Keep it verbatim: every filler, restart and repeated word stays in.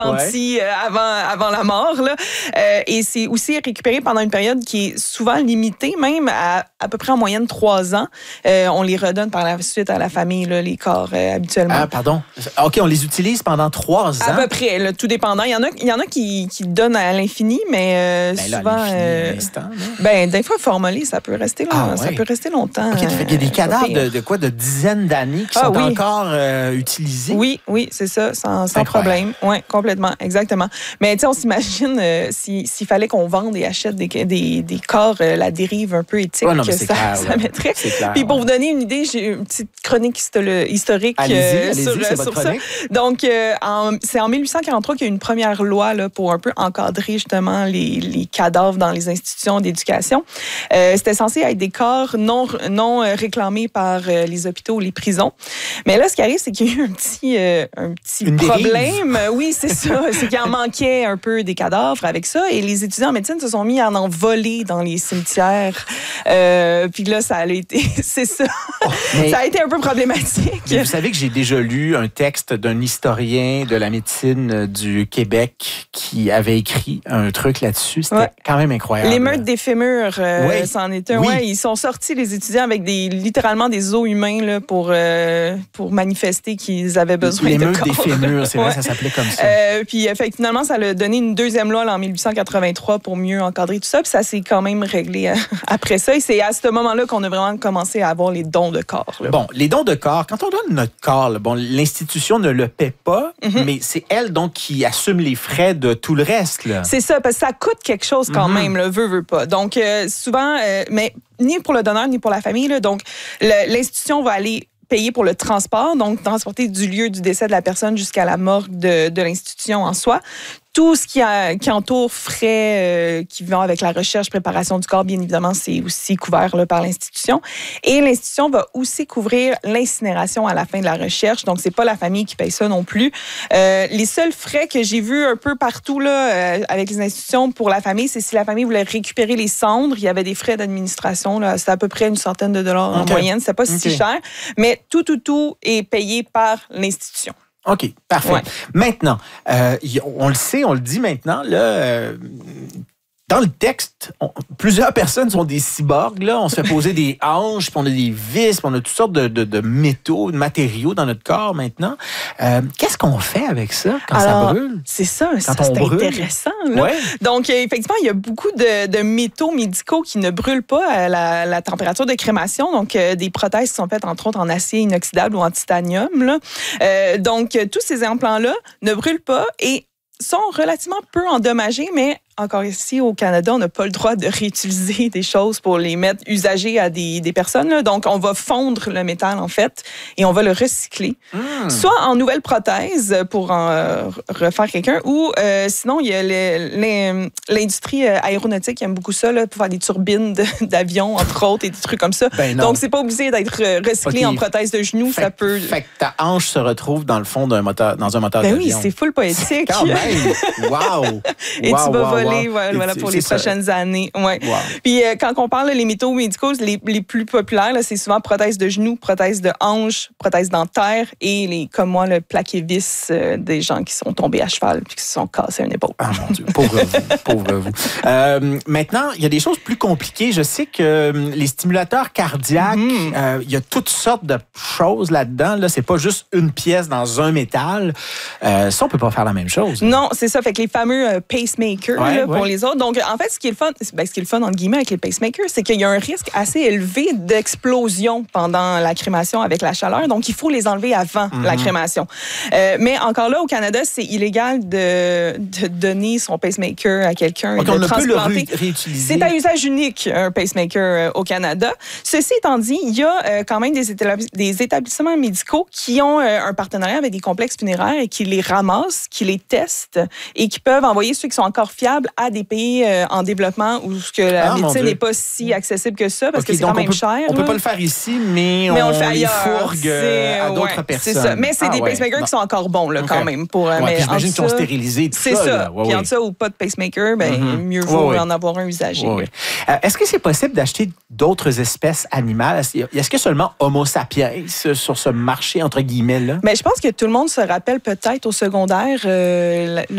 anti euh, avant, avant la mort. Là. Euh, et c'est aussi récupéré pendant une période qui est souvent limitée, même à à peu près en moyenne trois ans. Euh, on les redonne par la suite à la famille, là, les corps, euh, habituellement. Ah, pardon. OK, on les utilise pendant trois ans? À peu près, là, tout dépendant. Il y en a, il y en a qui, qui donnent à l'infini, mais euh, ben là, souvent... à euh, l'instant, ben, des fois, formolé, ça peut rester, long, ah, ouais. ça peut rester longtemps. OK, fait qu'il y a des euh, cadavres de, de quoi? De dizaines d'années qui ah, sont oui. encore euh, utilisés? Oui, oui, c'est ça, sans, sans problème. Oui, complètement, exactement. Mais tu sais, on s'imagine euh, si, s'il fallait qu'on vende et achète des, des, des corps, euh, la dérive un peu éthique ouais, non, que ça, clair, ça mettrait. Clair, Puis pour ouais. vous donner une idée, j'ai une petite chronique histolo- historique allez-y, euh, allez-y, sur, c'est votre sur ça. chronique. Donc, euh, en, c'est en mille huit cent quarante-trois qu'il y a eu une première loi là, pour un peu encadrer justement les, les cadavres dans les institutions d'éducation. Euh, c'était censé être des corps non, non réclamés par euh, les hôpitaux ou les prisons. Mais là, ce qui arrive, c'est qu'il y a eu un petit, euh, un petit une problème. Dérive. Oui, c'est ça. C'est qu'il en manquait un peu des cadavres avec ça. Et les étudiants en médecine se sont mis à en voler dans les cimetières. Euh, puis là, ça a été... c'est ça. Oh, ça a été un peu problématique. Mais vous savez que j'ai déjà lu un texte d'un historien de la médecine du Québec qui avait écrit un truc là-dessus. C'était ouais. quand même incroyable. L'émeute des fémurs, euh, oui. c'en est un. Oui. Ouais, ils sont sortis, les étudiants, avec des, littéralement des os humains là, pour, euh, pour manifester qu'ils avaient besoin de corps. L'émeute des fémurs, c'est vrai, ouais. ça s'appelait comme ça. Euh, puis fait, finalement, ça a donné une deuxième loi là, en mille huit cent quatre-vingt-trois pour mieux encadrer tout ça. Puis ça s'est quand même réglé euh, après ça. Et c'est à ce moment-là qu'on a vraiment commencé à avoir les dons de corps. Là. Bon, les dons de corps, quand on donne notre corps, là, bon, l'institution ne le paie pas, mm-hmm. mais c'est elle donc qui assume les frais de tout le reste. Là. C'est ça, parce que ça coûte quelque chose quand mm-hmm. même, le veut, veut pas. Donc, euh, souvent, euh, mais ni pour le donneur, ni pour la famille. Là, donc, le, l'institution va aller payer pour le transport, donc transporter du lieu du décès de la personne jusqu'à la morgue de, de l'institution en soi. Tout ce qui, a, qui entoure frais euh, qui vont avec la recherche, préparation du corps, bien évidemment, c'est aussi couvert là, par l'institution. Et l'institution va aussi couvrir l'incinération à la fin de la recherche. Donc, c'est pas la famille qui paye ça non plus. Euh, les seuls frais que j'ai vus un peu partout là, euh, avec les institutions pour la famille, c'est si la famille voulait récupérer les cendres, il y avait des frais d'administration. Là, c'était à peu près une centaine de dollars okay. en moyenne. C'était pas okay. si cher. Mais tout, tout, tout est payé par l'institution. OK, parfait. Ouais. Maintenant, euh, on le sait, on le dit maintenant, là, euh, dans le texte, on, plusieurs personnes sont des cyborgs. Là. On se fait poser des hanches, puis on a des vis, puis on a toutes sortes de, de, de métaux, de matériaux dans notre corps maintenant. Euh, qu'est-ce qu'on fait avec ça quand Alors, ça brûle? C'est ça, quand ça on c'est brûle. intéressant. Là. Ouais. Donc, effectivement, il y a beaucoup de, de métaux médicaux qui ne brûlent pas à la, la température de crémation. Donc, euh, des prothèses qui sont faites, entre autres, en acier inoxydable ou en titanium. Là. Euh, donc, tous ces implants-là ne brûlent pas et sont relativement peu endommagés, mais encore ici, au Canada, on n'a pas le droit de réutiliser des choses pour les mettre usagées à des, des personnes. Là. Donc, on va fondre le métal, en fait, et on va le recycler. Mmh. Soit en nouvelles prothèses pour en euh, refaire quelqu'un, ou euh, sinon, il y a les, les, l'industrie aéronautique qui aime beaucoup ça, là, pour faire des turbines de, d'avions, entre autres, et des trucs comme ça. Ben Donc, c'est pas obligé d'être recyclé okay. en prothèse de genou. Fait, ça peut... fait que ta hanche se retrouve dans le fond d'un moteur, dans un moteur ben d'avion. Oui, c'est full poétique. Quand même! Wow! Et wow, tu vas wow, voler wow. voilà, voilà, pour c'est les ça. prochaines années. Ouais. Wow. Puis euh, quand on parle des métaux médicaux, les, les plus populaires, là, c'est souvent prothèses de genoux, prothèses de hanches, prothèses dentaires et, les, comme moi, le plaqué vis euh, des gens qui sont tombés à cheval puis qui se sont cassés une épaule. Ah mon Dieu, pauvre vous, pauvre vous. Euh, maintenant, il y a des choses plus compliquées. Je sais que les stimulateurs cardiaques, mm-hmm. euh, il y a toutes sortes de choses là-dedans. Là, c'est pas juste une pièce dans un métal. Euh, ça, on peut pas faire la même chose. Là. Non, c'est ça. Fait que les fameux euh, pacemakers ouais, là, ouais. pour les autres. Donc, en fait, ce qui est le fun, ben, ce qui est le fun entre guillemets avec les pacemakers, c'est qu'il y a un risque assez élevé d'explosion pendant la crémation avec la chaleur. Donc, il faut les enlever avant mm-hmm. la crémation. Euh, mais encore là, au Canada, c'est illégal de, de donner son pacemaker à quelqu'un okay, et de on ne transplanter. Peut le ré- réutiliser. C'est à usage unique, un pacemaker euh, au Canada. Ceci étant dit, il y a euh, quand même des, établis- des établissements médicaux qui ont euh, un partenariat avec des complexes funéraires et qui les ramassent, qui les testent et qui peuvent envoyer ceux qui sont encore fiables à des pays euh, en développement où que la ah, médecine n'est pas si accessible que ça parce okay, que c'est quand même peut, cher. On ne peut là. pas le faire ici, mais, mais on, on le fait ailleurs. les fourgue à d'autres ouais, personnes. C'est ça. Mais c'est ah, des pacemakers ouais. qui sont encore bons là, okay. quand même. Pour, ouais, mais j'imagine qu'ils sont stérilisés tout c'est ça. ça. Ouais, puis ouais. entre ça ou pas de pacemaker, ben, mm-hmm. mieux vaut ouais, en avoir un usagé. Ouais, ouais. Euh, est-ce que c'est possible d'acheter d'autres espèces animales? Est-ce que seulement Homo sapiens sur ce marché, entre guillemets, là? Ben, je pense que tout le monde se rappelle peut-être au secondaire euh,